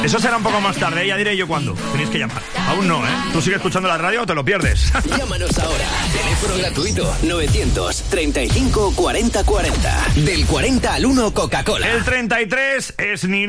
Eso será un poco más tarde, ya diré yo cuándo. Tenéis que llamar. Aún no, ¿eh? Tú sigues escuchando la radio o te lo pierdes. Llámanos ahora. Teléfono gratuito 935 40 40. Del 40 al 1 Coca-Cola. El 33 es Nino.